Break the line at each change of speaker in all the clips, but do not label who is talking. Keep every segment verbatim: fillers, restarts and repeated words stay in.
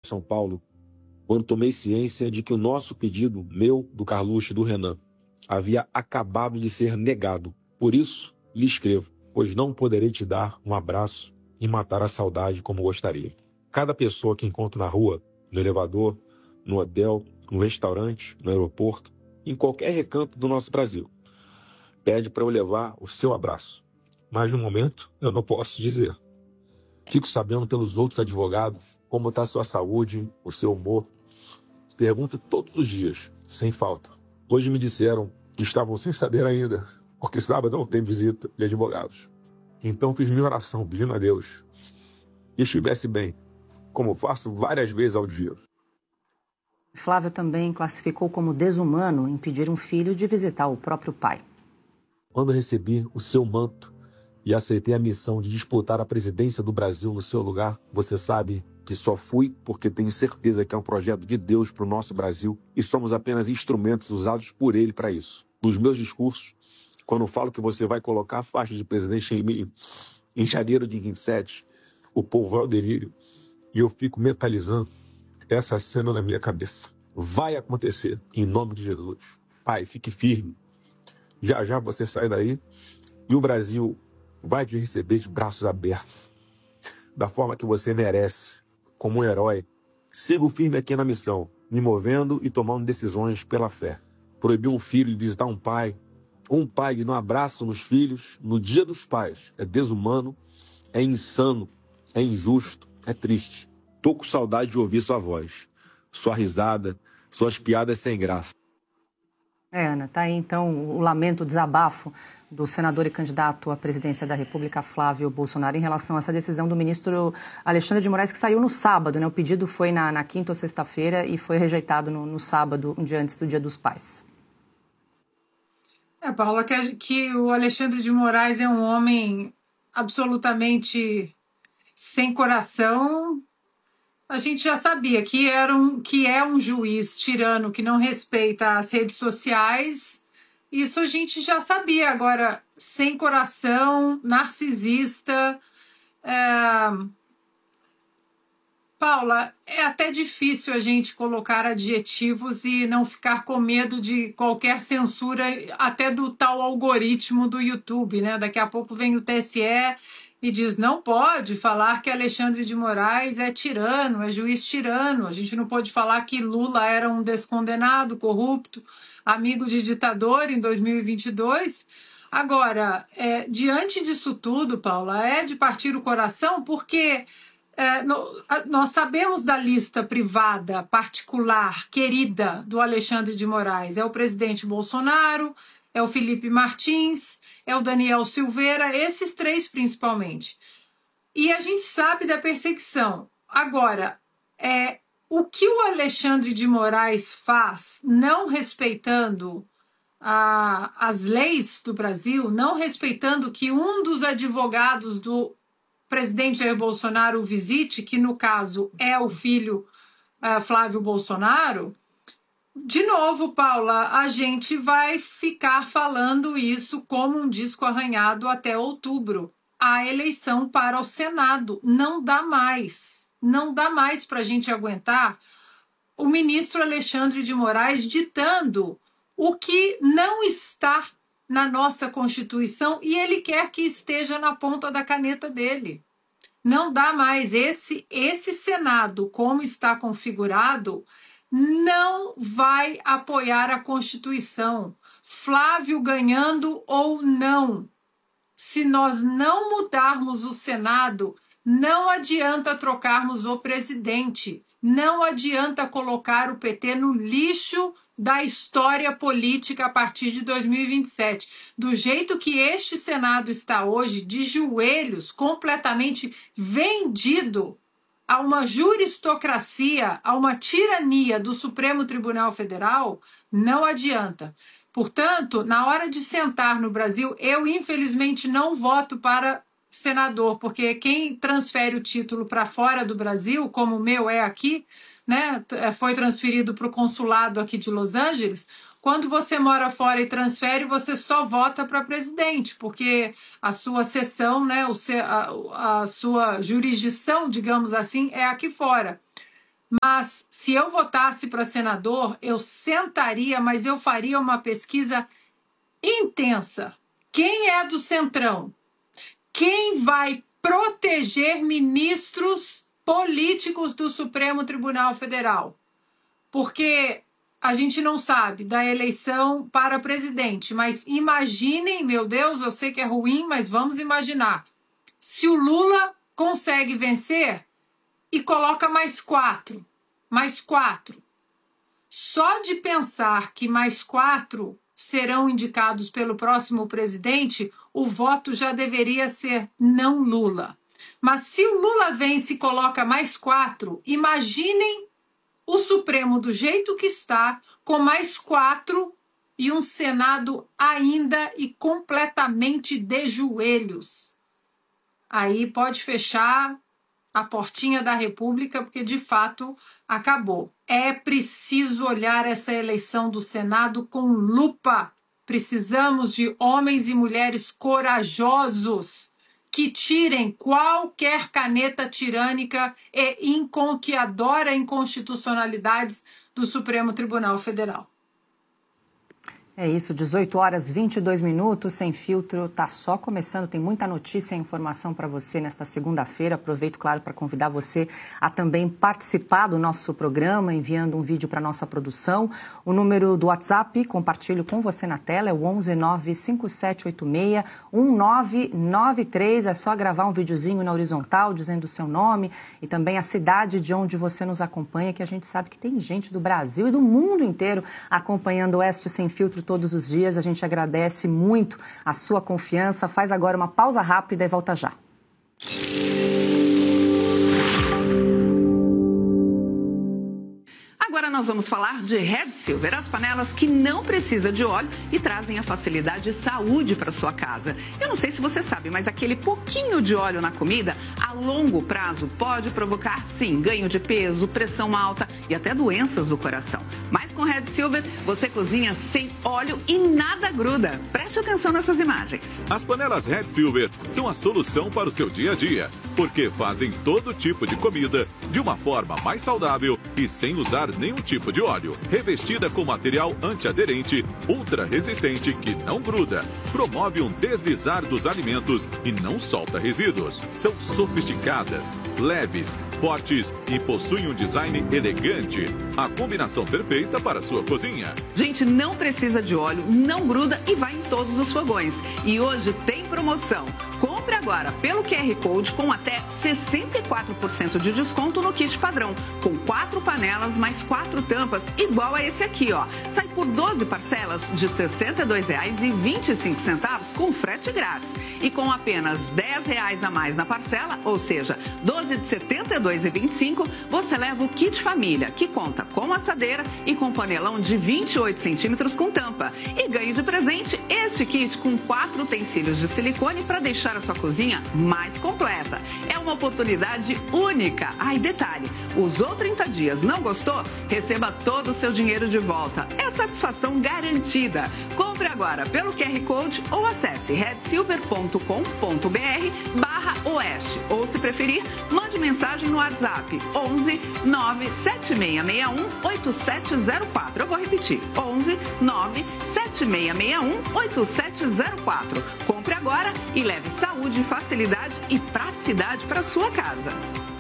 São Paulo, quando tomei ciência de que o nosso pedido, meu, do Carluxo e do Renan, havia acabado de ser negado. Por isso, lhe escrevo, pois não poderei te dar um abraço e matar a saudade como gostaria. Cada pessoa que encontro na rua, no elevador, no hotel, no restaurante, no aeroporto, em qualquer recanto do nosso Brasil, pede para eu levar o seu abraço. Mas no momento, eu não posso dizer. Fico sabendo pelos outros advogados como está a sua saúde, o seu humor. Pergunto todos os dias, sem falta. Hoje me disseram que estavam sem saber ainda, porque sábado não tem visita de advogados. Então fiz minha oração pedindo a Deus que estivesse bem, como faço várias vezes ao dia.
Flávio também classificou como desumano impedir um filho de visitar o próprio pai.
Quando recebi o seu manto e aceitei a missão de disputar a presidência do Brasil no seu lugar, você sabe que só fui porque tenho certeza que é um projeto de Deus para o nosso Brasil e somos apenas instrumentos usados por Ele para isso. Nos meus discursos, quando falo que você vai colocar a faixa de presidente em mim, em janeiro de vinte e sete, o povo vai ao delírio e eu fico mentalizando essa cena na minha cabeça. Vai acontecer, em nome de Jesus. Pai, fique firme. Já já você sai daí e o Brasil vai te receber de braços abertos, da forma que você merece, como um herói. Sigo firme aqui na missão, me movendo e tomando decisões pela fé. Proibir um filho de visitar um pai, ou um pai de dar um abraço nos filhos no dia dos pais, é desumano, é insano, é injusto, é triste. Tô com saudade de ouvir sua voz, sua risada, suas piadas sem graça.
É, Ana, tá aí então o lamento, o desabafo do senador e candidato à presidência da República, Flávio Bolsonaro, em relação a essa decisão do ministro Alexandre de Moraes, que saiu no sábado, né? O pedido foi na, na quinta ou sexta-feira e foi rejeitado no, no sábado, um dia antes do Dia dos Pais.
É, Paula, que, que o Alexandre de Moraes é um homem absolutamente sem coração. A gente já sabia que, era um, que é um juiz tirano que não respeita as redes sociais. Isso a gente já sabia. Agora, sem coração, narcisista. É... Paula, é até difícil a gente colocar adjetivos e não ficar com medo de qualquer censura, até do tal algoritmo do YouTube, né? Daqui a pouco vem o T S E e diz, não pode falar que Alexandre de Moraes é tirano, é juiz tirano. A gente não pode falar que Lula era um descondenado, corrupto, amigo de ditador em dois mil e vinte e dois. Agora, é, diante disso tudo, Paula, é de partir o coração, porque é, no, a, nós sabemos da lista privada, particular, querida do Alexandre de Moraes. É o presidente Bolsonaro, é o Felipe Martins, é o Daniel Silveira, esses três principalmente. E a gente sabe da perseguição. Agora, é, o que o Alexandre de Moraes faz, não respeitando a, as leis do Brasil, não respeitando que um dos advogados do presidente Jair Bolsonaro o visite, que no caso é o filho uh, Flávio Bolsonaro. De novo, Paula, a gente vai ficar falando isso como um disco arranhado até outubro. A eleição para o Senado não dá mais. Não dá mais para a gente aguentar o ministro Alexandre de Moraes ditando o que não está na nossa Constituição e ele quer que esteja na ponta da caneta dele. Não dá mais. Esse, esse Senado, como está configurado, não vai apoiar a Constituição. Flávio ganhando ou não. Se nós não mudarmos o Senado, não adianta trocarmos o presidente. Não adianta colocar o P T no lixo da história política a partir de dois mil e vinte e sete. Do jeito que este Senado está hoje, de joelhos, completamente vendido a uma juristocracia, a uma tirania do Supremo Tribunal Federal, não adianta. Portanto, na hora de sentar no Brasil, eu infelizmente não voto para senador, porque quem transfere o título para fora do Brasil, como o meu é aqui, né, foi transferido para o consulado aqui de Los Angeles. Quando você mora fora e transfere, você só vota para presidente, porque a sua sessão, né, a, a sua jurisdição, digamos assim, é aqui fora. mas se eu votasse para senador, eu sentaria, mas eu faria uma pesquisa intensa. Quem é do Centrão? Quem vai proteger ministros políticos do Supremo Tribunal Federal? Porque a gente não sabe da eleição para presidente, mas imaginem, meu Deus, eu sei que é ruim, mas vamos imaginar. Se o Lula consegue vencer e coloca mais quatro, mais quatro. Só de pensar que mais quatro serão indicados pelo próximo presidente, o voto já deveria ser não Lula. Mas se o Lula vence e coloca mais quatro, imaginem o Supremo do jeito que está, com mais quatro e um Senado ainda e completamente de joelhos. Aí pode fechar a portinha da República, porque de fato acabou. É preciso olhar essa eleição do Senado com lupa. Precisamos de homens e mulheres corajosos que tirem qualquer caneta tirânica e incon, que adora inconstitucionalidades do Supremo Tribunal Federal.
É isso, dezoito horas e vinte e dois minutos, Sem Filtro tá só começando, tem muita notícia e informação para você nesta segunda-feira. Aproveito, claro, para convidar você a também participar do nosso programa, enviando um vídeo para nossa produção. O número do WhatsApp, compartilho com você na tela, é o onze nove cinco sete oito seis um nove nove três. É só gravar um videozinho na horizontal dizendo o seu nome e também a cidade de onde você nos acompanha, que a gente sabe que tem gente do Brasil e do mundo inteiro acompanhando o Oeste Sem Filtro todos os dias. A gente agradece muito a sua confiança. Faz agora uma pausa rápida e volta já.
Agora nós vamos falar de Red Silver, as panelas que não precisam de óleo e trazem a facilidade e saúde para sua casa. Eu não sei se você sabe, mas aquele pouquinho de óleo na comida, a longo prazo, pode provocar, sim, ganho de peso, pressão alta e até doenças do coração. Mas com Red Silver, você cozinha sem óleo e nada gruda. Preste atenção nessas imagens.
As panelas Red Silver são a solução para o seu dia a dia, porque fazem todo tipo de comida de uma forma mais saudável e sem usar nenhum tipo de óleo. Revestida com material antiaderente, ultra resistente que não gruda, promove um deslizar dos alimentos e não solta resíduos. São sofisticadas, leves, fortes e possuem um design elegante. A combinação perfeita para a sua cozinha.
Gente, não precisa de óleo, não gruda e vai em todos os fogões. E hoje tem promoção. Compre agora pelo Q R Code com até sessenta e quatro por cento de desconto no kit padrão, com quatro panelas mais quatro tampas, igual a esse aqui, ó. Sai por doze parcelas de sessenta e dois reais e vinte e cinco centavos com frete grátis. E com apenas dez reais a mais na parcela, ou seja, doze de setenta e dois reais e vinte e cinco centavos, você leva o kit família, que conta com assadeira e com panelão de vinte e oito centímetros com tampa. E ganhe de presente este kit com quatro utensílios de silicone para deixar a sua cozinha mais completa. É uma oportunidade única. Ah, e detalhe, usou trinta dias, não gostou? Receba todo o seu dinheiro de volta. É satisfação garantida. Compre agora pelo Q R Code ou acesse red silver ponto com ponto br barra oeste. Ou, se preferir, mande mensagem no WhatsApp onze nove sete seis seis um oito sete zero quatro. Eu vou repetir, onze nove sete seis seis um oito sete zero quatro. Compre agora e leve saúde, facilidade e praticidade para sua casa.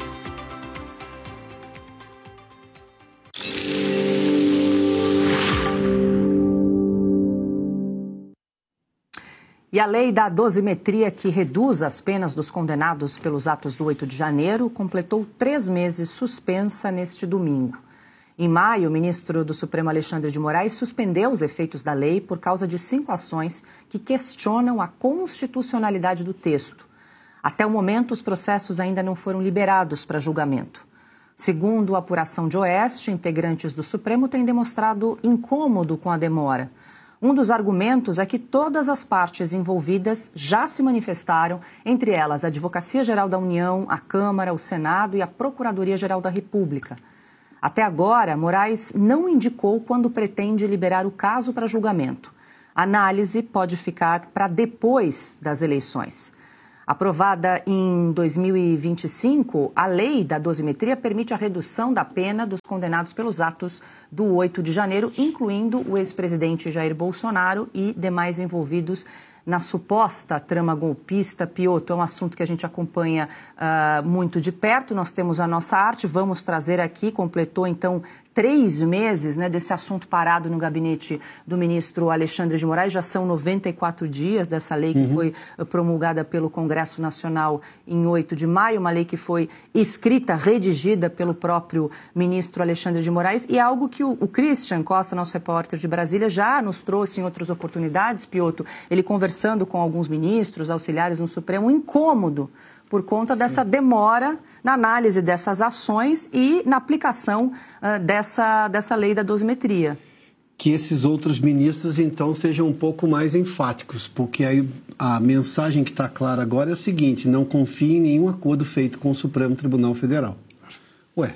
E a lei da dosimetria, que reduz as penas dos condenados pelos atos do oito de janeiro, completou três meses suspensa neste domingo. Em maio, o ministro do Supremo, Alexandre de Moraes, suspendeu os efeitos da lei por causa de cinco ações que questionam a constitucionalidade do texto. Até o momento, os processos ainda não foram liberados para julgamento. Segundo a apuração de Oeste, integrantes do Supremo têm demonstrado incômodo com a demora. Um dos argumentos é que todas as partes envolvidas já se manifestaram, entre elas a Advocacia-Geral da União, a Câmara, o Senado e a Procuradoria-Geral da República. Até agora, Moraes não indicou quando pretende liberar o caso para julgamento. A análise pode ficar para depois das eleições. Aprovada em dois mil e vinte e cinco, a lei da dosimetria permite a redução da pena dos condenados pelos atos do oito de janeiro, incluindo o ex-presidente Jair Bolsonaro e demais envolvidos na suposta trama golpista. Piotr, é um assunto que a gente acompanha uh, muito de perto. Nós temos a nossa arte, vamos trazer aqui, completou então três meses, né, desse assunto parado no gabinete do ministro Alexandre de Moraes. Já são noventa e quatro dias dessa lei que uhum. foi promulgada pelo Congresso Nacional em oito de maio, uma lei que foi escrita, redigida pelo próprio ministro Alexandre de Moraes, e é algo que o, o Christian Costa, nosso repórter de Brasília, já nos trouxe em outras oportunidades, Piotr, ele conversando com alguns ministros, auxiliares no Supremo, um incômodo por conta dessa Sim. demora na análise dessas ações e na aplicação uh, dessa, dessa lei da dosimetria.
Que esses outros ministros, então, sejam um pouco mais enfáticos, porque aí a mensagem que está clara agora é a seguinte: não confie em nenhum acordo feito com o Supremo Tribunal Federal. Ué,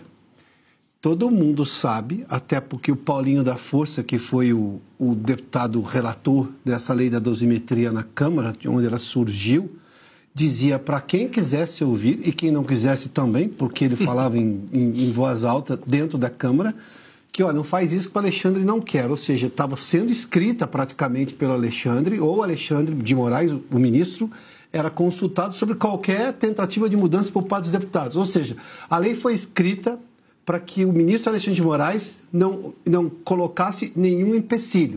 todo mundo sabe, até porque o Paulinho da Força, que foi o, o deputado relator dessa lei da dosimetria na Câmara, de onde ela surgiu, dizia para quem quisesse ouvir e quem não quisesse também, porque ele falava em, em, em voz alta dentro da Câmara, que ó, não faz isso que o Alexandre não quer, ou seja, estava sendo escrita praticamente pelo Alexandre, ou o Alexandre de Moraes, o ministro, era consultado sobre qualquer tentativa de mudança por parte dos deputados. Ou seja, a lei foi escrita para que o ministro Alexandre de Moraes não, não colocasse nenhum empecilho.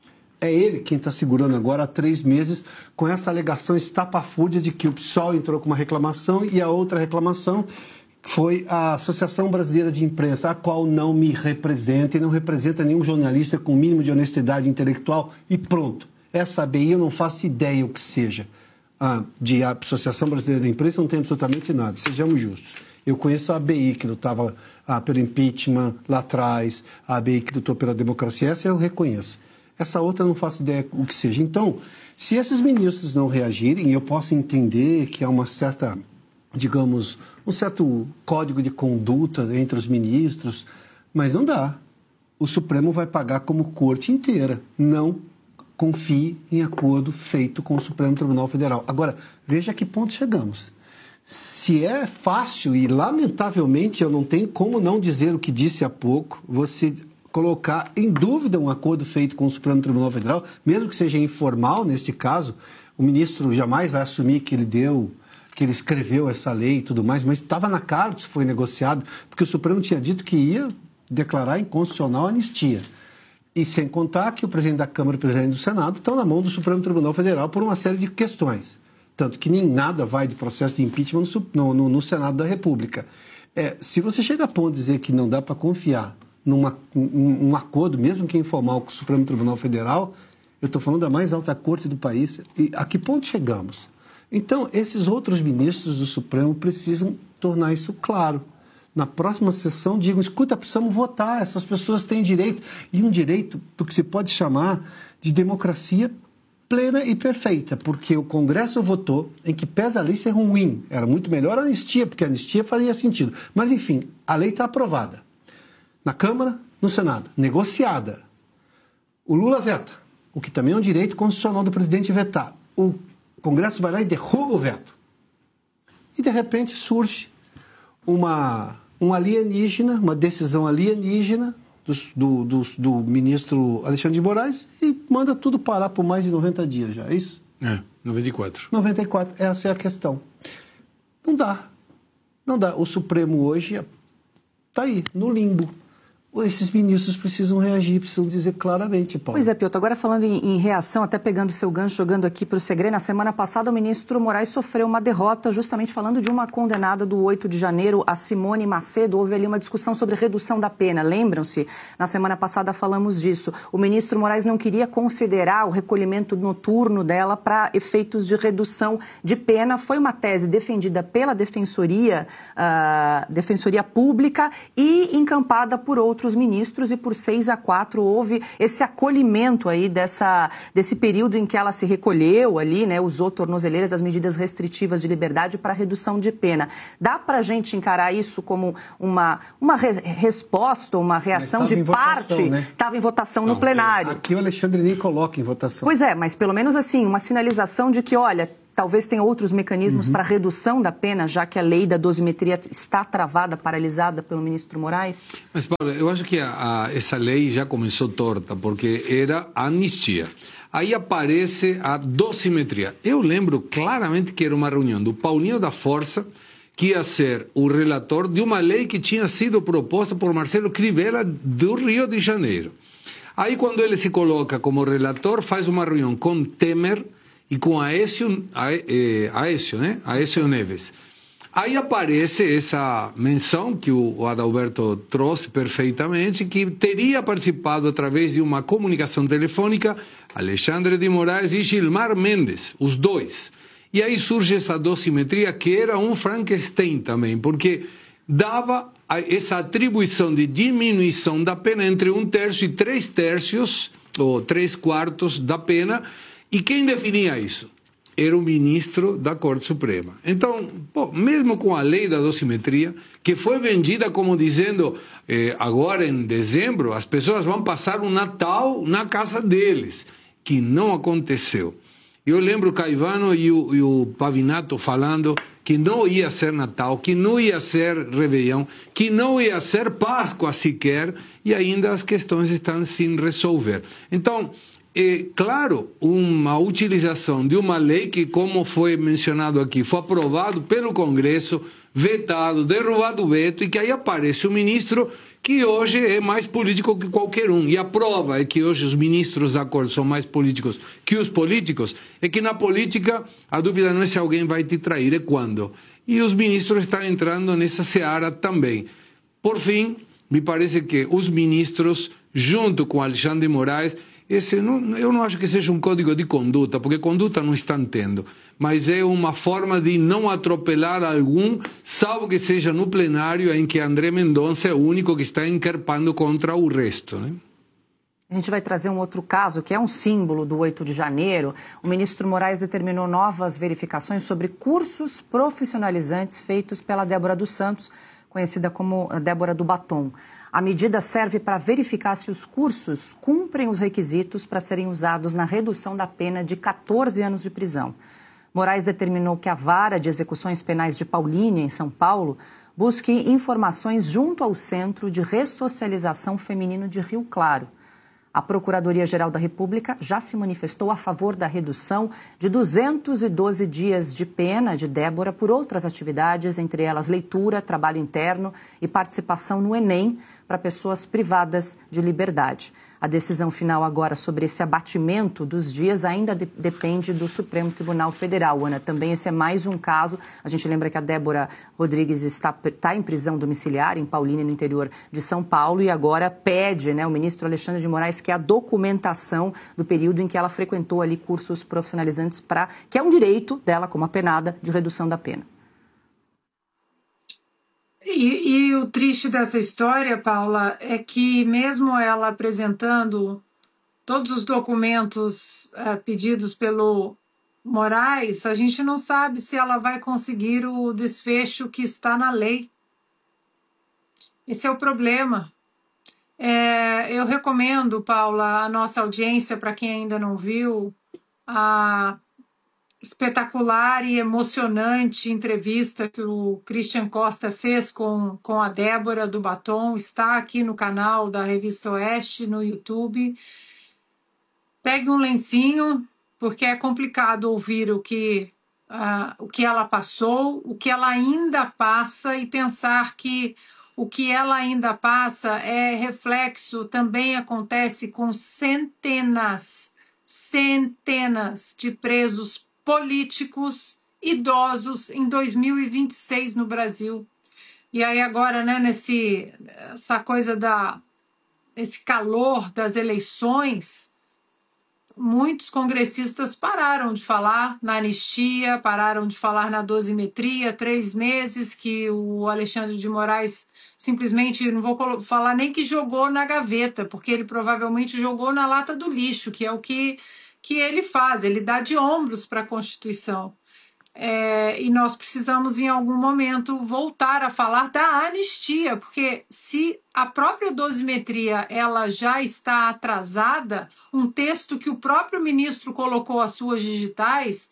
É ele quem está segurando agora há três meses com essa alegação estapafúrdia de que o P SOL entrou com uma reclamação e a outra reclamação foi a Associação Brasileira de Imprensa, a qual não me representa e não representa nenhum jornalista com o mínimo de honestidade intelectual e pronto. Essa A B I eu não faço ideia o que seja. Ah, de Associação Brasileira de Imprensa não tem absolutamente nada, sejamos justos. Eu conheço a A B I que lutava ah, pelo impeachment lá atrás, a A B I que lutou pela democracia, essa eu reconheço. Essa outra eu não faço ideia o que seja. Então, se esses ministros não reagirem, eu posso entender que há uma certa, digamos, um certo código de conduta entre os ministros, mas não dá. O Supremo vai pagar como corte inteira. Não confie em acordo feito com o Supremo Tribunal Federal. Agora, veja a que ponto chegamos. Se é fácil, e lamentavelmente eu não tenho como não dizer o que disse há pouco, você colocar em dúvida um acordo feito com o Supremo Tribunal Federal, mesmo que seja informal neste caso, o ministro jamais vai assumir que ele deu, que ele escreveu essa lei e tudo mais, mas estava na cara que isso foi negociado, porque o Supremo tinha dito que ia declarar inconstitucional a anistia. E sem contar que o presidente da Câmara e o presidente do Senado estão na mão do Supremo Tribunal Federal por uma série de questões. Tanto que nem nada vai de processo de impeachment no, no, no Senado da República. É, se você chega a ponto de dizer que não dá para confiar numa, um, um acordo, mesmo que informal, com o Supremo Tribunal Federal, eu estou falando da mais alta corte do país, e a que ponto chegamos? Então, esses outros ministros do Supremo precisam tornar isso claro. Na próxima sessão, digam, escuta, precisamos votar, essas pessoas têm direito, e um direito do que se pode chamar de democracia plena e perfeita, porque o Congresso votou em que pesa a lei ser ruim, era muito melhor a anistia, porque a anistia faria sentido. Mas, enfim, a lei está aprovada. Na Câmara, no Senado, negociada. O Lula veta, o que também é um direito constitucional do presidente vetar. O Congresso vai lá e derruba o veto. E, de repente, surge uma, um alienígena, uma decisão alienígena do, do, do, do ministro Alexandre de Moraes e manda tudo parar por mais de noventa dias já, é isso?
É, noventa e quatro.
noventa e quatro, essa é a questão. Não dá. Não dá. O Supremo hoje está aí, no limbo. Esses ministros precisam reagir, precisam dizer claramente, Paulo.
Pois é, Piotr, agora falando em, em reação, até pegando seu gancho, jogando aqui para o Segredo, na semana passada o ministro Moraes sofreu uma derrota, justamente falando de uma condenada do oito de janeiro, a Simone Macedo. Houve ali uma discussão sobre redução da pena, lembram-se? Na semana passada falamos disso. O ministro Moraes não queria considerar o recolhimento noturno dela para efeitos de redução de pena. Foi uma tese defendida pela Defensoria, uh, Defensoria Pública e encampada por outros ministros, e por seis a quatro houve esse acolhimento aí dessa, desse período em que ela se recolheu ali, né, usou tornozeleiras, as medidas restritivas de liberdade para redução de pena. Dá para a gente encarar isso como uma, uma re resposta, uma reação de parte? Estava né? em votação Não, no plenário.
Aqui o Alexandre nem coloca em votação.
Pois é, mas pelo menos assim, uma sinalização de que, olha, talvez tenha outros mecanismos uhum. para redução da pena, já que a lei da dosimetria está travada, paralisada pelo ministro Moraes?
Mas, Paula, eu acho que a, a, essa lei já começou torta, porque era a anistia. Aí aparece a dosimetria. Eu lembro claramente que era uma reunião do Paulinho da Força, que ia ser o relator de uma lei que tinha sido proposta por Marcelo Crivella do Rio de Janeiro. Aí, quando ele se coloca como relator, faz uma reunião com Temer e com Aécio, Aécio, né? Aécio Neves. Aí aparece essa menção que o Adalberto trouxe perfeitamente, que teria participado através de uma comunicação telefônica Alexandre de Moraes e Gilmar Mendes, os dois. E aí surge essa dosimetria, que era um Frankenstein também, porque dava essa atribuição de diminuição da pena entre um terço e três terços, ou três quartos da pena, e quem definia isso? Era o ministro da Corte Suprema. Então, pô, mesmo com a lei da dosimetria, que foi vendida como dizendo, eh, agora em dezembro, as pessoas vão passar o Natal na casa deles, que não aconteceu. Eu lembro o Caivano e o, e o Pavinato falando que não ia ser Natal, que não ia ser Réveillon, que não ia ser Páscoa sequer, e ainda as questões estão sem resolver. Então, é claro, uma utilização de uma lei que, como foi mencionado aqui, foi aprovado pelo Congresso, vetado, derrubado o veto, e que aí aparece o ministro que hoje é mais político que qualquer um. E a prova é que hoje os ministros da Corte são mais políticos que os políticos, é que na política a dúvida não é se alguém vai te trair, é quando. E os ministros estão entrando nessa seara também. Por fim, me parece que os ministros, junto com Alexandre de Moraes, esse não, eu não acho que seja um código de conduta, porque conduta não estão tendo, mas é uma forma de não atropelar algum, salvo que seja no plenário em que André Mendonça é o único que está encarpando contra o resto, né?
A gente vai trazer um outro caso, que é um símbolo do oito de janeiro. O ministro Moraes determinou novas verificações sobre cursos profissionalizantes feitos pela Débora dos Santos, conhecida como Débora do Batom. A medida serve para verificar se os cursos cumprem os requisitos para serem usados na redução da pena de catorze anos de prisão. Moraes determinou que a Vara de Execuções Penais de Paulínia, em São Paulo, busque informações junto ao Centro de Ressocialização Feminino de Rio Claro. A Procuradoria-Geral da República já se manifestou a favor da redução de duzentos e doze dias de pena de Débora por outras atividades, entre elas leitura, trabalho interno e participação no Enem para pessoas privadas de liberdade. A decisão final agora sobre esse abatimento dos dias ainda de- depende do Supremo Tribunal Federal. Ana, também esse é mais um caso. A gente lembra que a Débora Rodrigues está, está em prisão domiciliar em Paulínia, no interior de São Paulo, e agora pede, né, o ministro Alexandre de Moraes, que a documentação do período em que ela frequentou ali cursos profissionalizantes, para que é um direito dela, como apenada, de redução da pena.
E, e o triste dessa história, Paula, é que mesmo ela apresentando todos os documentos uh, pedidos pelo Moraes, a gente não sabe se ela vai conseguir o desfecho que está na lei. Esse é o problema. É, eu recomendo, Paula, a nossa audiência, para quem ainda não viu, a espetacular e emocionante entrevista que o Christian Costa fez com, com a Débora do Batom. Está aqui no canal da Revista Oeste, no YouTube. Pegue um lencinho, porque é complicado ouvir o que, uh, o que ela passou, o que ela ainda passa, e pensar que o que ela ainda passa é reflexo, também acontece com centenas, centenas de presos políticos idosos em dois mil e vinte e seis no Brasil. E aí agora, né, nesse, essa coisa da, esse calor das eleições, muitos congressistas pararam de falar na anistia, pararam de falar na dosimetria, três meses que o Alexandre de Moraes simplesmente, não vou falar nem que jogou na gaveta, porque ele provavelmente jogou na lata do lixo, que é o que, que ele faz, ele dá de ombros para a Constituição. É, e nós precisamos, em algum momento, voltar a falar da anistia, porque se a própria dosimetria ela já está atrasada, um texto que o próprio ministro colocou as suas digitais,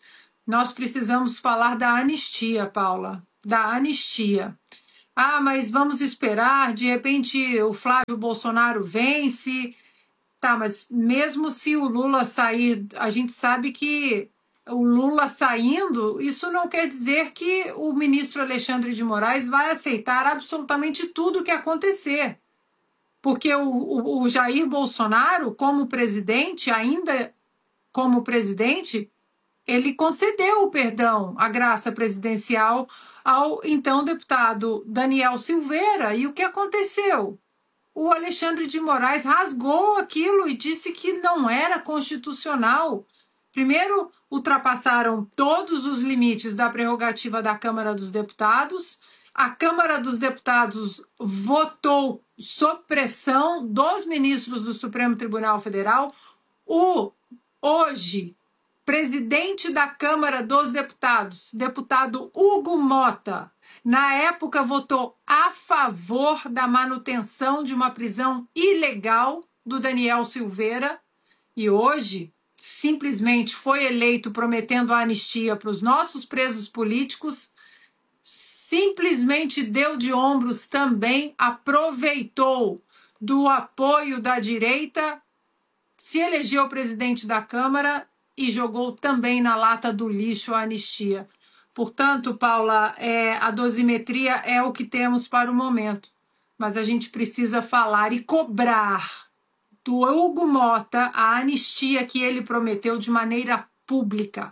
nós precisamos falar da anistia, Paula, da anistia. Ah, mas vamos esperar, de repente o Flávio Bolsonaro vence. Tá, mas mesmo se o Lula sair, a gente sabe que o Lula saindo, isso não quer dizer que o ministro Alexandre de Moraes vai aceitar absolutamente tudo o que acontecer. Porque o, o, o Jair Bolsonaro, como presidente, ainda como presidente, ele concedeu o perdão, a graça presidencial ao então deputado Daniel Silveira. E o que aconteceu? O Alexandre de Moraes rasgou aquilo e disse que não era constitucional. Primeiro, ultrapassaram todos os limites da prerrogativa da Câmara dos Deputados. A Câmara dos Deputados votou sob pressão dos ministros do Supremo Tribunal Federal. O, hoje, presidente da Câmara dos Deputados, deputado Hugo Mota, na época votou a favor da manutenção de uma prisão ilegal do Daniel Silveira e hoje simplesmente foi eleito prometendo a anistia para os nossos presos políticos, simplesmente deu de ombros também, aproveitou do apoio da direita, se elegeu presidente da Câmara e jogou também na lata do lixo a anistia. Portanto, Paula, é, a dosimetria é o que temos para o momento. Mas a gente precisa falar e cobrar do Hugo Mota a anistia que ele prometeu de maneira pública.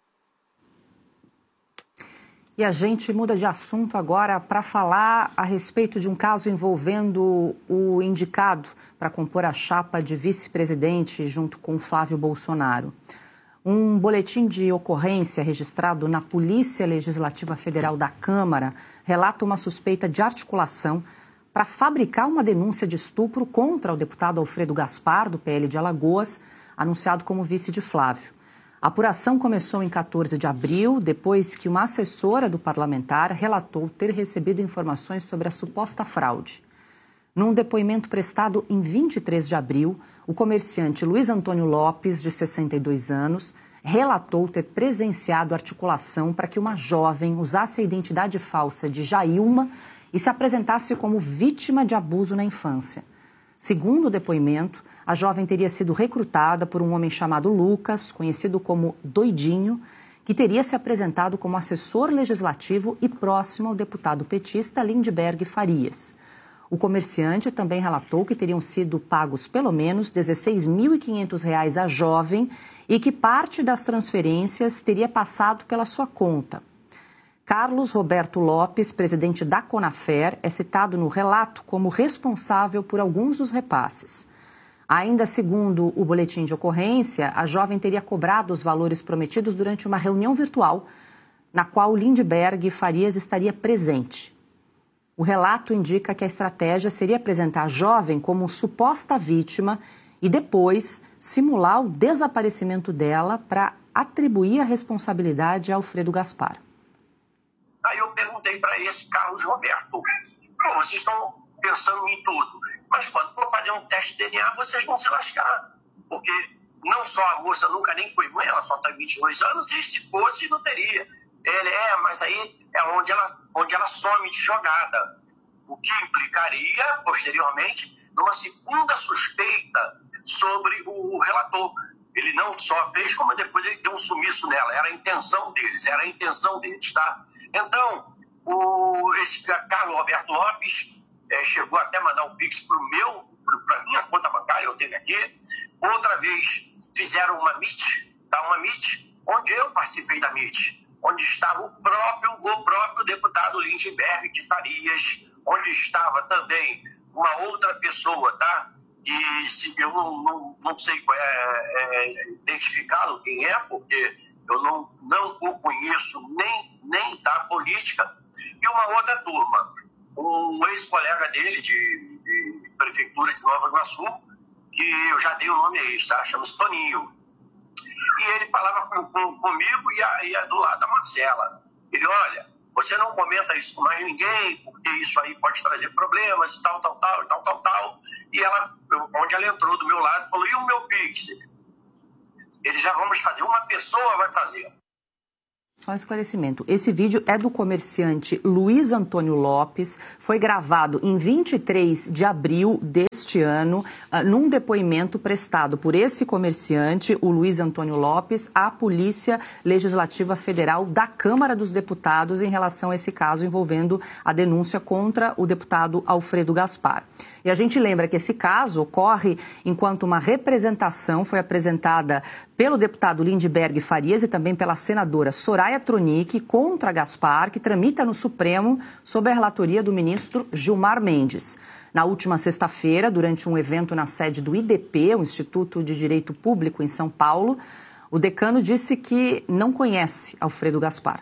E a gente muda de assunto agora para falar a respeito de um caso envolvendo o indicado para compor a chapa de vice-presidente junto com Flávio Bolsonaro. Um boletim de ocorrência registrado na Polícia Legislativa Federal da Câmara relata uma suspeita de articulação para fabricar uma denúncia de estupro contra o deputado Alfredo Gaspar, do P L de Alagoas, anunciado como vice de Flávio. A apuração começou em quatorze de abril, depois que uma assessora do parlamentar relatou ter recebido informações sobre a suposta fraude. Num depoimento prestado em vinte e três de abril, o comerciante Luiz Antônio Lopes, de sessenta e dois anos, relatou ter presenciado articulação para que uma jovem usasse a identidade falsa de Jailma e se apresentasse como vítima de abuso na infância. Segundo o depoimento, a jovem teria sido recrutada por um homem chamado Lucas, conhecido como Doidinho, que teria se apresentado como assessor legislativo e próximo ao deputado petista Lindbergh Farias. O comerciante também relatou que teriam sido pagos pelo menos dezesseis mil e quinhentos reais à jovem e que parte das transferências teria passado pela sua conta. Carlos Roberto Lopes, presidente da Conafer, é citado no relato como responsável por alguns dos repasses. Ainda segundo o boletim de ocorrência, a jovem teria cobrado os valores prometidos durante uma reunião virtual, na qual Lindbergh Farias estaria presente. O relato indica que a estratégia seria apresentar a jovem como suposta vítima e depois simular o desaparecimento dela para atribuir a responsabilidade a Alfredo Gaspar.
Aí eu perguntei para esse Carlos Roberto, pô, vocês estão pensando em tudo, mas quando for fazer um teste de D N A, vocês vão se lascar, porque não só a moça nunca nem foi mãe, ela só tem vinte e dois anos, e se fosse, não teria. Ele é, mas aí é onde ela, onde ela some de jogada, o que implicaria, posteriormente, numa segunda suspeita sobre o relator. Ele não só fez, como depois ele deu um sumiço nela. Era a intenção deles, era a intenção deles, tá? Então, o, esse Carlos Roberto Lopes é, chegou até a mandar um pix para a minha conta bancária, eu tenho aqui. Outra vez fizeram uma meet, tá? Uma meet, onde eu participei da meet, onde estava o próprio, o próprio deputado Lindbergh de Farias, onde estava também uma outra pessoa, tá? E se, eu não, não, não sei é, é, identificá-lo quem é, porque eu não, não o conheço nem, nem da política, e uma outra turma, um ex-colega dele de, de prefeitura de Nova Iguaçu, que eu já dei o nome aí, tá? Chama-se Toninho. E ele falava com, com, comigo e, a, e a do lado da Marcela. Ele, olha, você não comenta isso com mais ninguém, porque isso aí pode trazer problemas, tal, tal, tal, tal, tal, tal. E ela, onde ela entrou do meu lado, falou, e o meu Pix? Eles já vamos fazer, uma pessoa vai fazer.
Só um esclarecimento. Esse vídeo é do comerciante Luiz Antônio Lopes, foi gravado em vinte e três de abril deste ano, uh, num depoimento prestado por esse comerciante, o Luiz Antônio Lopes, à Polícia Legislativa Federal da Câmara dos Deputados em relação a esse caso envolvendo a denúncia contra o deputado Alfredo Gaspar. E a gente lembra que esse caso ocorre enquanto uma representação foi apresentada pelo deputado Lindbergh Farias e também pela senadora Soraya Tronic contra Gaspar, que tramita no Supremo sob a relatoria do ministro Gilmar Mendes. Na última sexta-feira, durante um evento na sede do I D P, o Instituto de Direito Público em São Paulo, o decano disse que não conhece Alfredo Gaspar.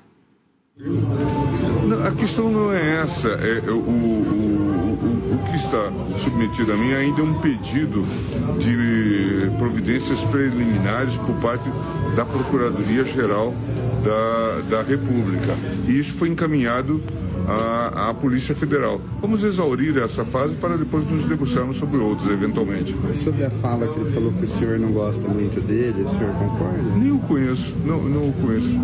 Não, a questão não é essa. É, o, o, o, o que está submetido a mim ainda é um pedido de providências preliminares por parte da Procuradoria-Geral da, da República. E isso foi encaminhado à, à Polícia Federal. Vamos exaurir essa fase para depois nos debruçarmos sobre outros, eventualmente.
Sobre a fala que ele falou que o senhor não gosta muito dele, o senhor concorda?
Nem o conheço, não, não o conheço.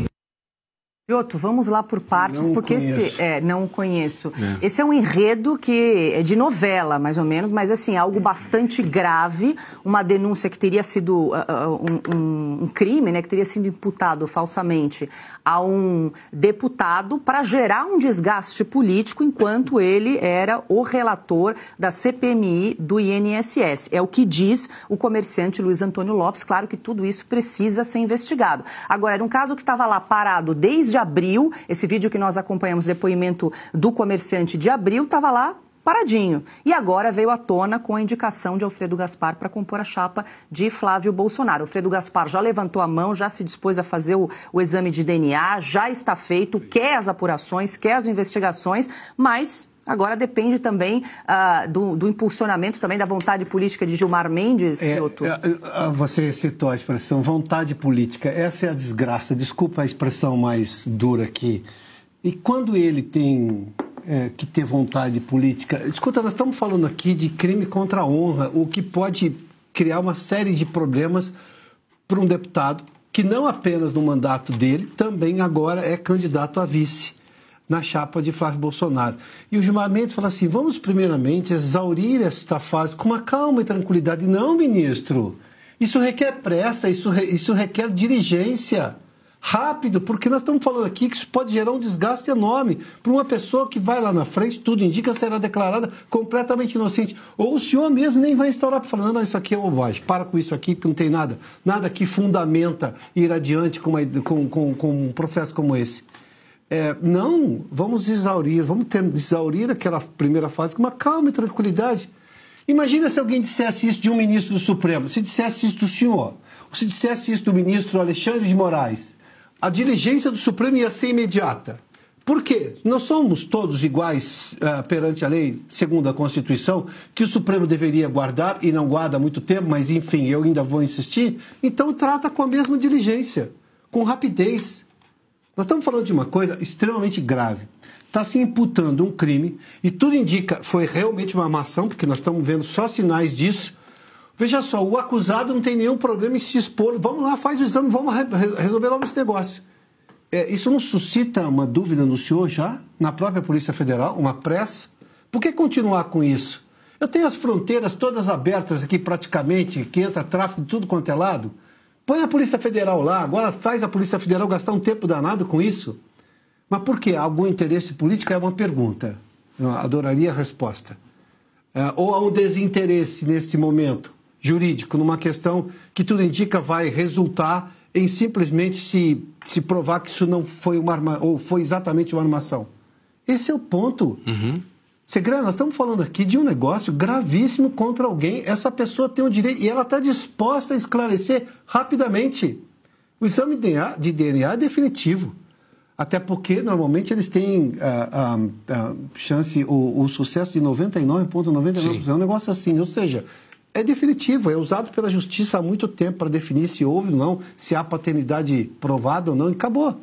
Piotr, vamos lá por partes,
não
porque
conheço.
esse... É, não conheço.
É.
Esse é um enredo que é de novela, mais ou menos, mas assim, algo bastante grave, uma denúncia que teria sido uh, um, um, um crime, né, que teria sido imputado falsamente a um deputado para gerar um desgaste político enquanto ele era o relator da C P M I do I N S S. É o que diz o comerciante Luiz Antônio Lopes. Claro que tudo isso precisa ser investigado. Agora, era um caso que estava lá parado desde abril, esse vídeo que nós acompanhamos, depoimento do comerciante de abril, estava lá paradinho. E agora veio à tona com a indicação de Alfredo Gaspar para compor a chapa de Flávio Bolsonaro. Alfredo Gaspar já levantou a mão, já se dispôs a fazer o, o exame de D N A, já está feito, quer as apurações, quer as investigações, mas agora depende também uh, do, do impulsionamento, também da vontade política de Gilmar Mendes,
é,
Piotr.
É, você citou a expressão vontade política. Essa é a desgraça. Desculpa a expressão mais dura aqui. E quando ele tem é, que ter vontade política... Escuta, nós estamos falando aqui de crime contra a honra, o que pode criar uma série de problemas para um deputado que não apenas no mandato dele, também agora é candidato a vice na chapa de Flávio Bolsonaro. E o Gilmar Mendes fala assim, vamos primeiramente exaurir esta fase com uma calma e tranquilidade. Não, ministro, isso requer pressa, isso, re, isso requer diligência, rápido, porque nós estamos falando aqui que isso pode gerar um desgaste enorme para uma pessoa que vai lá na frente, tudo indica, será declarada completamente inocente. Ou o senhor mesmo nem vai instaurar para falar, não, não, isso aqui é bobagem, para com isso aqui, porque não tem nada, nada que fundamenta ir adiante com, uma, com, com, com um processo como esse. É, não, vamos exaurir, vamos ter, exaurir aquela primeira fase com uma calma e tranquilidade. Imagina se alguém dissesse isso de um ministro do Supremo, se dissesse isso do senhor, ou se dissesse isso do ministro Alexandre de Moraes. A diligência do Supremo ia ser imediata. Por quê? Nós somos todos iguais uh, perante a lei, segundo a Constituição, que o Supremo deveria guardar, e não guarda há muito tempo, mas enfim, eu ainda vou insistir. Então trata com a mesma diligência, com rapidez. Nós estamos falando de uma coisa extremamente grave. Está se imputando um crime e tudo indica foi realmente uma armação, porque nós estamos vendo só sinais disso. Veja só, o acusado não tem nenhum problema em se expor. Vamos lá, faz o exame, vamos re resolver logo esse negócio. É, isso não suscita uma dúvida no senhor já? Na própria Polícia Federal? Uma pressa? Por que continuar com isso? Eu tenho as fronteiras todas abertas aqui praticamente, que entra tráfico de tudo quanto é lado. Põe a Polícia Federal lá, agora faz a Polícia Federal gastar um tempo danado com isso. Mas por quê? Algum interesse político? É uma pergunta. Eu adoraria a resposta. É, ou há um desinteresse neste momento jurídico, numa questão que tudo indica vai resultar em simplesmente se, se provar que isso não foi uma arma, ou foi exatamente uma armação. Esse é o ponto.
Uhum.
Segredo, nós estamos falando aqui de um negócio gravíssimo contra alguém. Essa pessoa tem o direito e ela está disposta a esclarecer rapidamente. O exame de D N A é definitivo. Até porque, normalmente, eles têm a, a, a chance, o, o sucesso de noventa e nove vírgula noventa e nove por cento. É um negócio assim, ou seja, é definitivo, é usado pela justiça há muito tempo para definir se houve ou não, se há paternidade provada ou não, e acabou.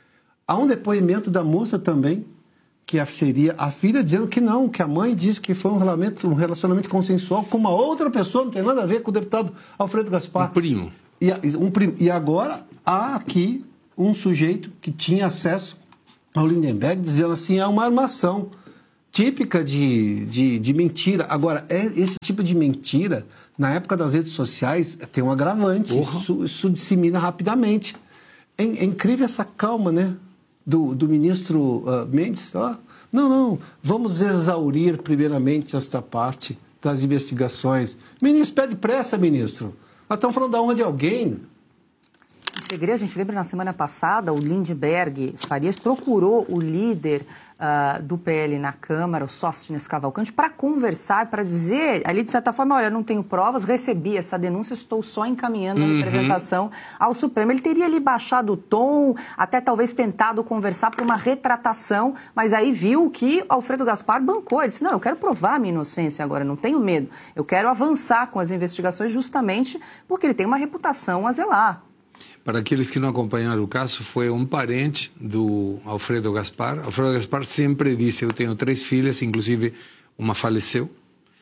Há um depoimento da moça também, que seria a filha dizendo que não, que a mãe disse que foi um relacionamento, um relacionamento consensual com uma outra pessoa, não tem nada a ver com o deputado Alfredo Gaspar.
Um primo.
E, um primo. E agora há aqui um sujeito que tinha acesso ao Lindenberg, dizendo assim, é uma armação típica de, de, de mentira. Agora, é, esse tipo de mentira, na época das redes sociais, tem um agravante. Isso, isso dissemina rapidamente. É, é incrível essa calma, né? Do, do ministro uh, Mendes. Oh, não, não, vamos exaurir primeiramente esta parte das investigações. Ministro, pede pressa, ministro. Nós estamos falando da honra de alguém.
Segredo, a gente lembra na semana passada, o Lindenberg Farias procurou o líder uh, do P L na Câmara, o Sóstenes Cavalcante, para conversar, para dizer, ali de certa forma, olha, não tenho provas, recebi essa denúncia, estou só encaminhando a
Uhum.
representação ao Supremo. Ele teria ali baixado o tom, até talvez tentado conversar por uma retratação, mas aí viu que Alfredo Gaspar bancou. Ele disse, não, eu quero provar a minha inocência agora, não tenho medo. Eu quero avançar com as investigações justamente porque ele tem uma reputação a zelar.
Para aqueles que não acompanharam o caso, foi um parente do Alfredo Gaspar. Alfredo Gaspar sempre disse, eu tenho três filhas, inclusive uma faleceu,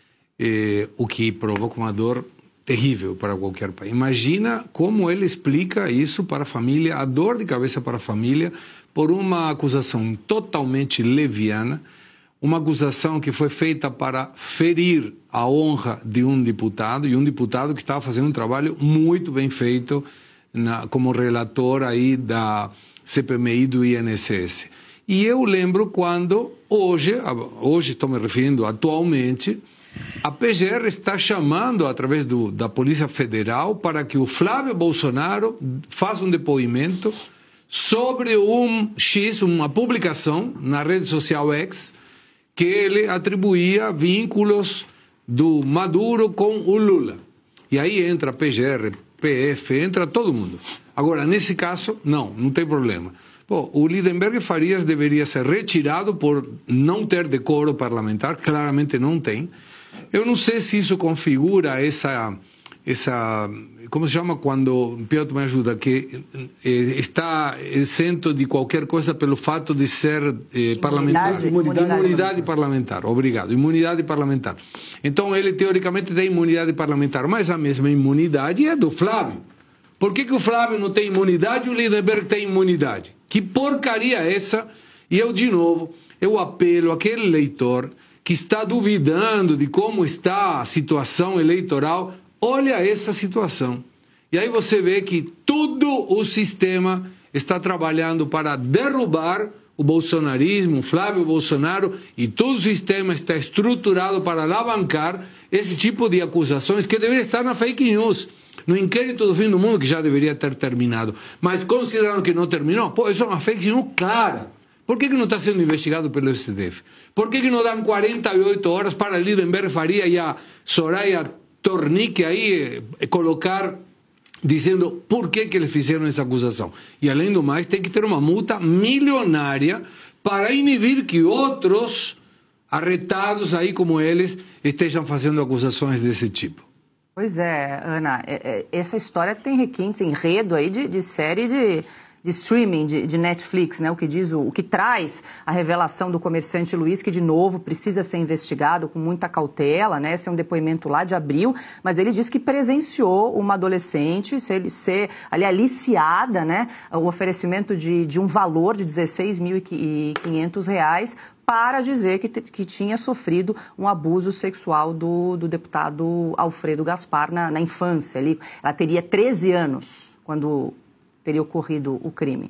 eh, o que provoca uma dor terrível para qualquer pai. Imagina como ele explica isso para a família, a dor de cabeça para a família, por uma acusação totalmente leviana, uma acusação que foi feita para ferir a honra de um deputado, e um deputado que estava fazendo um trabalho muito bem feito, Na, como relator aí da C P M I do I N S S. E eu lembro quando, hoje, hoje estou me referindo atualmente, a P G R está chamando, através do, da Polícia Federal, para que o Flávio Bolsonaro faça um depoimento sobre um X, uma publicação na rede social X, que ele atribuía vínculos do Maduro com o Lula. E aí entra a P G R, P F, entra todo mundo. Agora, nesse caso, não, não tem problema. Bom, o Lindenberg Farias deveria ser retirado por não ter decoro parlamentar, claramente não tem. Eu não sei se isso configura essa, essa como se chama quando, Piotr me ajuda, que eh, está isento de qualquer coisa pelo fato de ser eh, parlamentar.
Imunidade, imunidade.
Imunidade parlamentar, obrigado, imunidade parlamentar. Então ele teoricamente tem imunidade parlamentar, mas a mesma imunidade é do Flávio. Por que que o Flávio não tem imunidade e o Lindenberg tem imunidade? Que porcaria é essa? E eu, de novo, eu apelo àquele eleitor que está duvidando de como está a situação eleitoral, olha essa situação. E aí você vê que todo o sistema está trabalhando para derrubar o bolsonarismo, o Flávio Bolsonaro, e todo o sistema está estruturado para alavancar esse tipo de acusações que deveria estar na fake news, no inquérito do fim do mundo, que já deveria ter terminado. Mas considerando que não terminou, pô, isso é uma fake news clara. Por que que não está sendo investigado pelo S T F? Por que que não dão quarenta e oito horas para Lindenberg Faria e a Soraya Tornique aí eh, colocar, dizendo por que que eles fizeram essa acusação? E além do mais, tem que ter uma multa milionária para inibir que outros arretados aí como eles estejam fazendo acusações desse tipo.
Pois é, Ana, essa história tem requintes, enredo aí de, de série de, de streaming, de, de Netflix, né? O que diz, o, o que traz a revelação do comerciante Luiz, que de novo precisa ser investigado com muita cautela, né? Esse é um depoimento lá de abril, mas ele diz que presenciou uma adolescente se ele ser ali aliciada, né? O oferecimento de, de um valor de dezesseis mil e quinhentos reais para dizer que, que tinha sofrido um abuso sexual do, do deputado Alfredo Gaspar na, na infância. Ali, ela teria treze anos quando teria ocorrido o crime.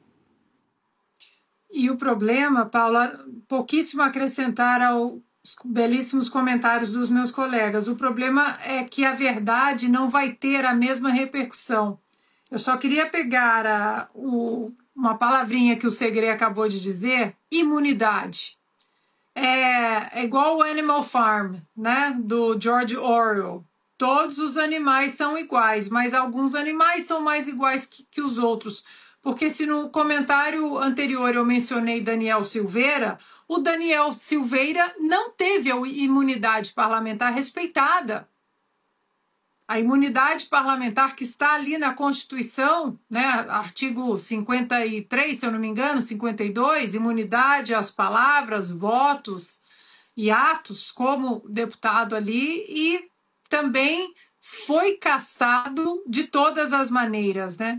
E o problema, Paula, pouquíssimo acrescentar aos belíssimos comentários dos meus colegas. O problema é que a verdade não vai ter a mesma repercussão. Eu só queria pegar a, o... uma palavrinha que o Segre acabou de dizer, imunidade. É, é igual o Animal Farm, né, do George Orwell. Todos os animais são iguais, mas alguns animais são mais iguais que, que os outros. Porque se no comentário anterior eu mencionei Daniel Silveira, o Daniel Silveira não teve a imunidade parlamentar respeitada. A imunidade parlamentar que está ali na Constituição, né, artigo cinquenta e três, se eu não me engano, cinquenta e dois, imunidade às palavras, votos e atos como deputado ali, e também foi cassado de todas as maneiras, né?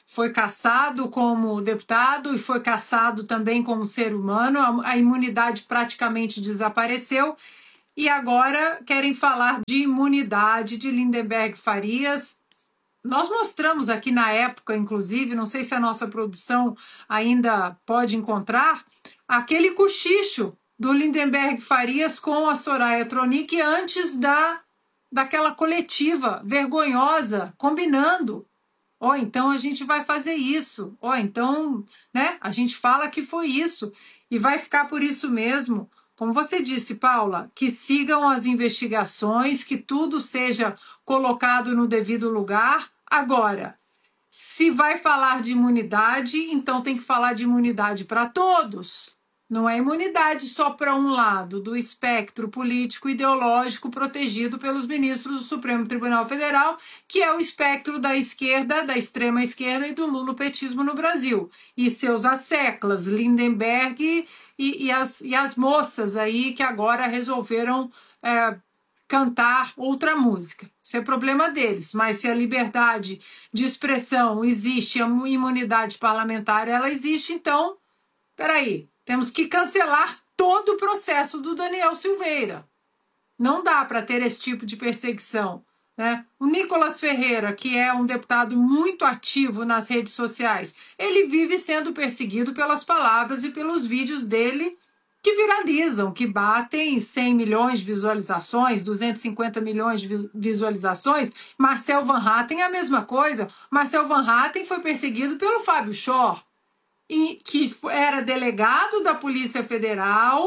foi cassado como deputado e foi cassado também como ser humano, a, a imunidade praticamente desapareceu, e agora querem falar de imunidade de Lindenberg Farias. Nós mostramos aqui na época, inclusive, não sei se a nossa produção ainda pode encontrar, aquele cochicho do Lindenberg Farias com a Soraya Tronic antes da, daquela coletiva vergonhosa, combinando. Ó, oh, então a gente vai fazer isso. Ó, oh, então, né, a gente fala que foi isso. E vai ficar por isso mesmo. Como você disse, Paula, que sigam as investigações, que tudo seja colocado no devido lugar. Agora, se vai falar de imunidade, então tem que falar de imunidade para todos. Não é imunidade só para um lado do espectro político ideológico protegido pelos ministros do Supremo Tribunal Federal, que é o espectro da esquerda, da extrema esquerda e do lulopetismo no Brasil. E seus asseclas, Lindenberg e, e, as, e as moças aí que agora resolveram é, cantar outra música. Isso é problema deles. Mas se a liberdade de expressão existe, a imunidade parlamentar ela existe, então, peraí. Temos que cancelar todo o processo do Daniel Silveira. Não dá para ter esse tipo de perseguição, né? O Nicolas Ferreira, que é um deputado muito ativo nas redes sociais, ele vive sendo perseguido pelas palavras e pelos vídeos dele que viralizam, que batem cem milhões de visualizações, duzentos e cinquenta milhões de visualizações. Marcel Van Hatten é a mesma coisa. Marcel Van Hatten foi perseguido pelo Fábio Schor, e que era delegado da Polícia Federal,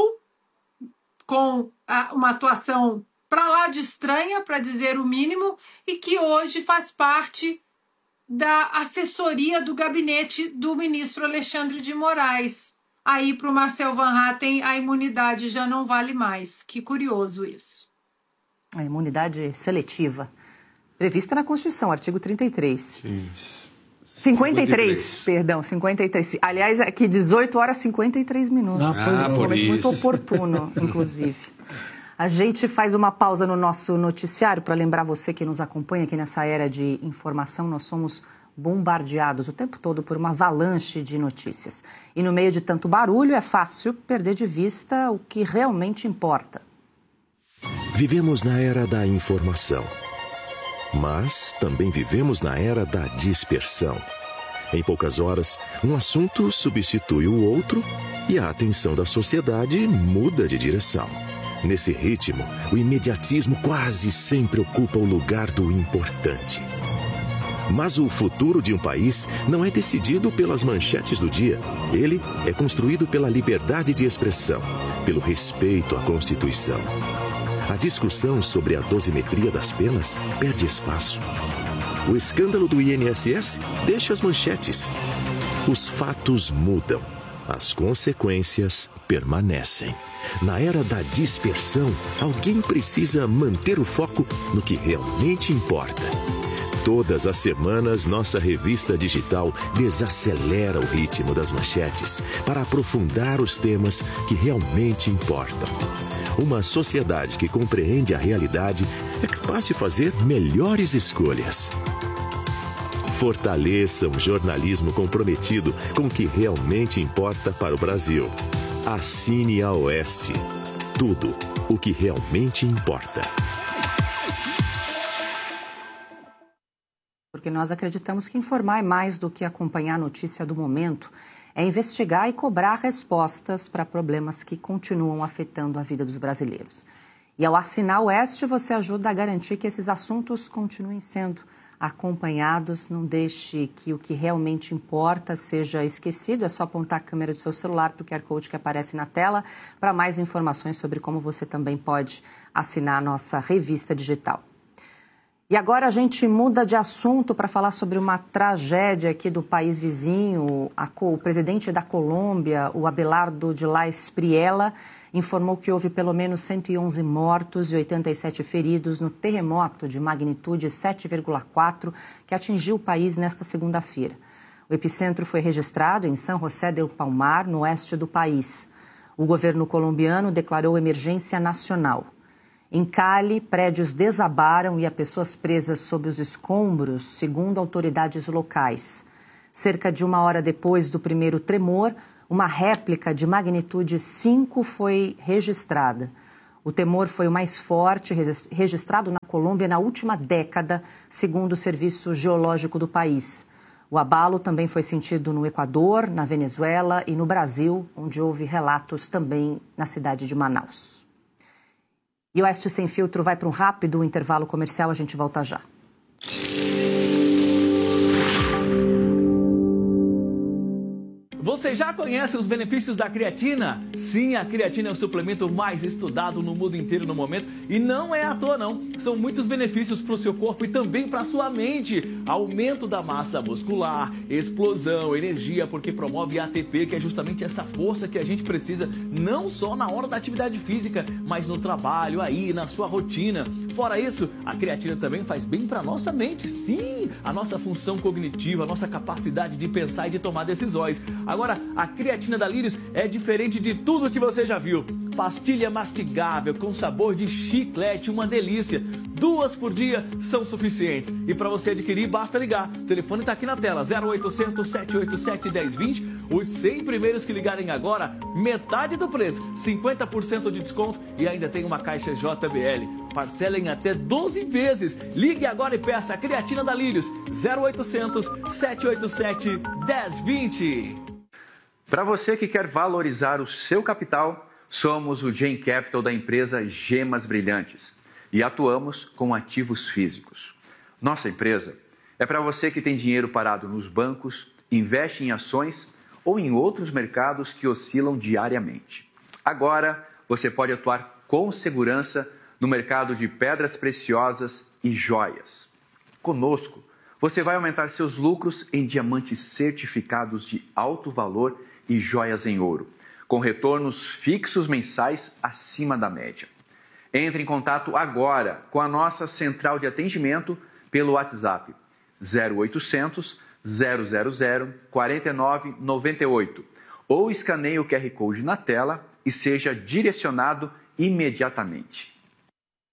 com uma atuação para lá de estranha, para dizer o mínimo, e que hoje faz parte da assessoria do gabinete do ministro Alexandre de Moraes. Aí, para o Marcel Van Hatten, a imunidade já não vale mais. Que curioso isso.
A imunidade seletiva, prevista na Constituição, artigo trinta e três.
Isso.
cinquenta e três, perdão, cinquenta e três. Aliás, aqui dezoito horas e cinquenta e três minutos.
Ah,
Esse momento muito oportuno, inclusive. A gente faz uma pausa no nosso noticiário para lembrar você que nos acompanha aqui nessa era de informação. Nós somos bombardeados o tempo todo por uma avalanche de notícias. E no meio de tanto barulho é fácil perder de vista o que realmente importa.
Vivemos na era da informação. Mas também vivemos na era da dispersão. Em poucas horas, um assunto substitui o outro e a atenção da sociedade muda de direção. Nesse ritmo, o imediatismo quase sempre ocupa o lugar do importante. Mas o futuro de um país não é decidido pelas manchetes do dia. Ele é construído pela liberdade de expressão, pelo respeito à Constituição. A discussão sobre a dosimetria das penas perde espaço. O escândalo do I N S S deixa as manchetes. Os fatos mudam. As consequências permanecem. Na era da dispersão, alguém precisa manter o foco no que realmente importa. Todas as semanas, nossa revista digital desacelera o ritmo das manchetes para aprofundar os temas que realmente importam. Uma sociedade que compreende a realidade é capaz de fazer melhores escolhas. Fortaleça um jornalismo comprometido com o que realmente importa para o Brasil. Assine a Oeste. Tudo o que realmente importa.
Porque nós acreditamos que informar é mais do que acompanhar a notícia do momento. É investigar e cobrar respostas para problemas que continuam afetando a vida dos brasileiros. E ao assinar o Oeste, você ajuda a garantir que esses assuntos continuem sendo acompanhados. Não deixe que o que realmente importa seja esquecido. É só apontar a câmera do seu celular para o Q R Code que aparece na tela para mais informações sobre como você também pode assinar a nossa revista digital. E agora a gente muda de assunto para falar sobre uma tragédia aqui do país vizinho. O presidente da Colômbia, o Abelardo de la Espriella, informou que houve pelo menos cento e onze mortos e oitenta e sete feridos no terremoto de magnitude sete vírgula quatro que atingiu o país nesta segunda-feira. O epicentro foi registrado em San José del Palmar, no oeste do país. O governo colombiano declarou emergência nacional. Em Cali, prédios desabaram e há pessoas presas sob os escombros, segundo autoridades locais. Cerca de uma hora depois do primeiro tremor, uma réplica de magnitude cinco foi registrada. O tremor foi o mais forte registrado na Colômbia na última década, segundo o Serviço Geológico do país. O abalo também foi sentido no Equador, na Venezuela e no Brasil, onde houve relatos também na cidade de Manaus. E o Oeste Sem Filtro vai para um rápido intervalo comercial, a gente volta já.
Você já conhece os benefícios da creatina? Sim, a creatina é o suplemento mais estudado no mundo inteiro no momento e não é à toa não. São muitos benefícios para o seu corpo e também para a sua mente. Aumento da massa muscular, explosão, energia, porque promove A T P, que é justamente essa força que a gente precisa, não só na hora da atividade física, mas no trabalho, aí, na sua rotina. Fora isso, a creatina também faz bem para a nossa mente. Sim, a nossa função cognitiva, a nossa capacidade de pensar e de tomar decisões. Agora, a creatina da Lírios é diferente de tudo que você já viu. Pastilha mastigável com sabor de chiclete, uma delícia. Duas por dia são suficientes. E para você adquirir, basta ligar. O telefone está aqui na tela, zero oitocentos, sete oito sete, um zero dois zero. Os cem primeiros que ligarem agora, metade do preço, cinquenta por cento de desconto e ainda tem uma caixa J B L. Parcela em até doze vezes. Ligue agora e peça a creatina da Lírios, zero oitocentos, sete oito sete, um zero dois zero.
Para você que quer valorizar o seu capital, somos o Gen Capital da empresa Gemas Brilhantes e atuamos com ativos físicos. Nossa empresa é para você que tem dinheiro parado nos bancos, investe em ações ou em outros mercados que oscilam diariamente. Agora, você pode atuar com segurança no mercado de pedras preciosas e joias. Conosco, você vai aumentar seus lucros em diamantes certificados de alto valor e joias em ouro, com retornos fixos mensais acima da média. Entre em contato agora com a nossa central de atendimento pelo WhatsApp zero oitocentos, zero zero zero, quatro nove nove oito ou escaneie o Q R Code na tela e seja direcionado imediatamente.